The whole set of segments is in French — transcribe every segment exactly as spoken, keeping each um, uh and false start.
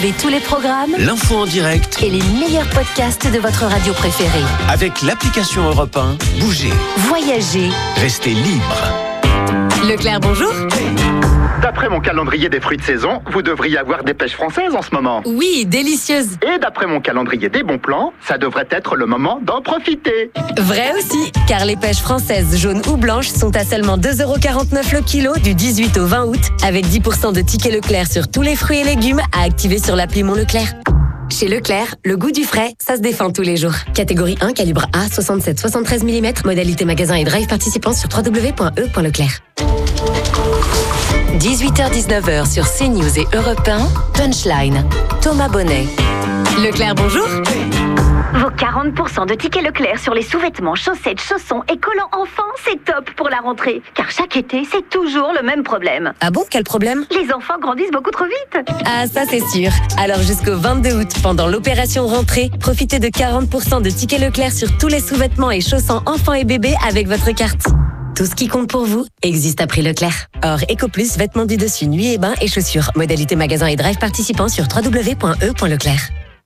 Retrouvez tous les programmes, l'info en direct et les meilleurs podcasts de votre radio préférée. Avec l'application Europe un, bougez, voyagez, restez libre. Leclerc, bonjour. D'après mon calendrier des fruits de saison, vous devriez avoir des pêches françaises en ce moment. Oui, délicieuse. Et d'après mon calendrier des bons plans, ça devrait être le moment d'en profiter. Vrai aussi, car les pêches françaises jaunes ou blanches sont à seulement deux euros quarante-neuf le kilo du dix-huit au vingt août, avec dix pour cent de tickets Leclerc sur tous les fruits et légumes à activer sur l'appli Mon Leclerc. Chez Leclerc, le goût du frais, ça se défend tous les jours. Catégorie un, calibre A, soixante-sept soixante-treize millimètres, modalité magasin et drive participant sur w w w point e point leclerc. dix-huit heures dix-neuf heures sur CNews et Europe un, Punchline, Thomas Bonnet. Leclerc, bonjour. Vos quarante pour cent de tickets Leclerc sur les sous-vêtements, chaussettes, chaussons et collants enfants, c'est top pour la rentrée. Car chaque été, c'est toujours le même problème. Ah bon, quel problème? Les enfants grandissent beaucoup trop vite. Ah, ça c'est sûr. Alors jusqu'au vingt-deux août, pendant l'opération rentrée, profitez de quarante pour cent de tickets Leclerc sur tous les sous-vêtements et chaussons enfants et bébés avec votre carte. Tout ce qui compte pour vous existe à prix Leclerc. Or, EcoPlus, vêtements du dessus, nuit et bain et chaussures. Modalité magasin et drive participant sur w w w point e point leclerc.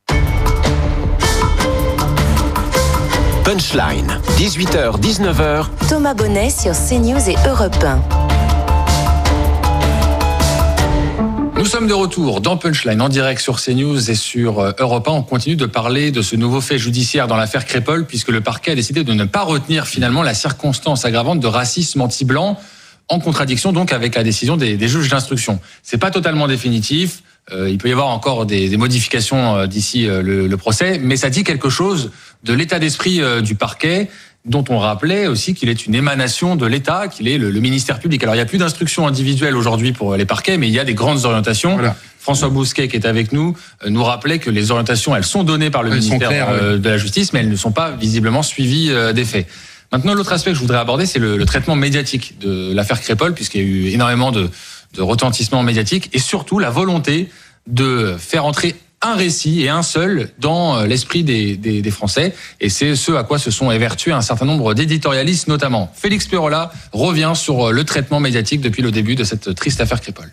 Punchline, dix-huit heures dix-neuf heures. Thomas Bonnet sur CNews et Europe un. Nous sommes de retour dans Punchline, en direct sur CNews et sur Europe un. On continue de parler de ce nouveau fait judiciaire dans l'affaire Crépol, puisque le parquet a décidé de ne pas retenir finalement la circonstance aggravante de racisme anti-blanc, en contradiction donc avec la décision des, des juges d'instruction. C'est pas totalement définitif. Euh, il peut y avoir encore des, des modifications euh, d'ici euh, le, le procès, mais ça dit quelque chose de l'état d'esprit euh, du parquet, dont on rappelait aussi qu'il est une émanation de l'État, qu'il est le, le ministère public. Alors il n'y a plus d'instructions individuelles aujourd'hui pour les parquets, mais il y a des grandes orientations. Voilà. François Bousquet, qui est avec nous, euh, nous rappelait que les orientations, elles sont données par le elles ministère claires, euh, oui. de la Justice, mais elles ne sont pas visiblement suivies euh, des faits. Maintenant, l'autre aspect que je voudrais aborder, c'est le, le traitement médiatique de l'affaire Crépol, puisqu'il y a eu énormément de, de retentissement médiatique, et surtout la volonté de faire entrer un récit et un seul dans l'esprit des, des, des Français. Et c'est ce à quoi se sont évertués un certain nombre d'éditorialistes, notamment. Félix Pérola revient sur le traitement médiatique depuis le début de cette triste affaire Crépol.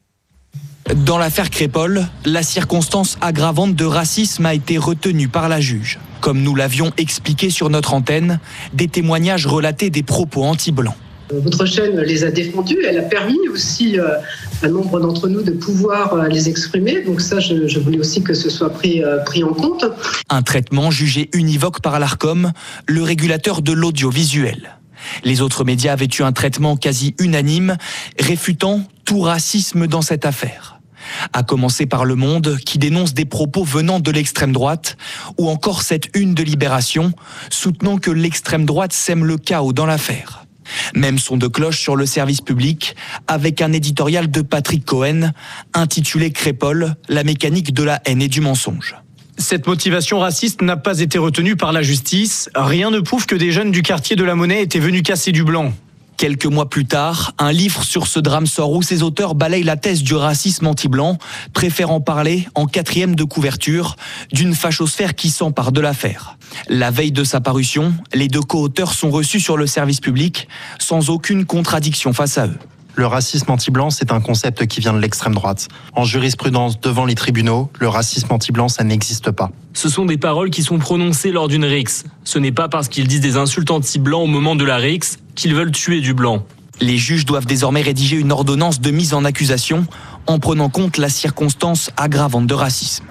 Dans l'affaire Crépol, la circonstance aggravante de racisme a été retenue par la juge. Comme nous l'avions expliqué sur notre antenne, des témoignages relatés des propos anti-blancs. Votre chaîne les a défendus, elle a permis aussi euh, à nombre d'entre nous de pouvoir euh, les exprimer. Donc ça, je, je voulais aussi que ce soit pris, euh, pris en compte. Un traitement jugé univoque par l'Arcom, le régulateur de l'audiovisuel. Les autres médias avaient eu un traitement quasi unanime, réfutant tout racisme dans cette affaire. À commencer par Le Monde, qui dénonce des propos venant de l'extrême droite, ou encore cette une de Libération, soutenant que l'extrême droite sème le chaos dans l'affaire. Même son de cloche sur le service public, avec un éditorial de Patrick Cohen, intitulé Crépol, la mécanique de la haine et du mensonge. Cette motivation raciste n'a pas été retenue par la justice. Rien ne prouve que des jeunes du quartier de la Monnaie étaient venus casser du blanc. Quelques mois plus tard, un livre sur ce drame sort où ses auteurs balayent la thèse du racisme anti-blanc, préférant parler, en quatrième de couverture, d'une fachosphère qui s'empare de l'affaire. La veille de sa parution, les deux co-auteurs sont reçus sur le service public, sans aucune contradiction face à eux. Le racisme anti-blanc, c'est un concept qui vient de l'extrême droite. En jurisprudence devant les tribunaux, le racisme anti-blanc, ça n'existe pas. Ce sont des paroles qui sont prononcées lors d'une rixe. Ce n'est pas parce qu'ils disent des insultes anti-blancs au moment de la rixe qu'ils veulent tuer du blanc. Les juges doivent désormais rédiger une ordonnance de mise en accusation en prenant compte la circonstance aggravante de racisme.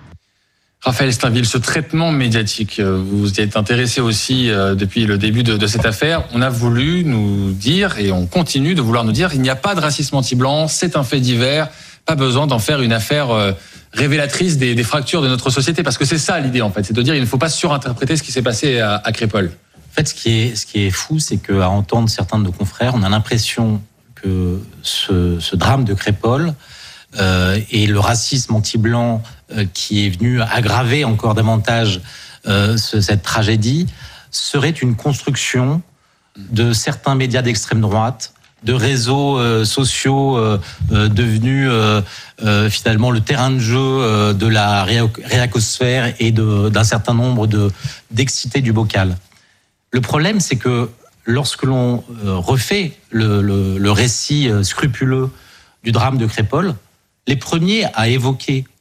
Raphaël Steinville, ce traitement médiatique, vous y êtes intéressé aussi depuis le début de, de cette affaire. On a voulu nous dire, et on continue de vouloir nous dire, il n'y a pas de racisme anti-blanc, c'est un fait divers, pas besoin d'en faire une affaire révélatrice des, des fractures de notre société, parce que c'est ça l'idée en fait, c'est de dire il ne faut pas surinterpréter ce qui s'est passé à, à Crépol. En fait, ce qui est, ce qui est fou, c'est qu'à entendre certains de nos confrères, on a l'impression que ce, ce drame de Crépol euh, et le racisme anti-blanc euh, qui est venu aggraver encore davantage euh, ce, cette tragédie serait une construction de certains médias d'extrême droite, de réseaux euh, sociaux euh, euh, devenus euh, euh, finalement le terrain de jeu euh, de la réacosphère et de, d'un certain nombre de, d'excités du bocal. Le problème, c'est que lorsque l'on euh, refait le, le, le récit euh, scrupuleux du drame de Crépol, les premiers à évoquer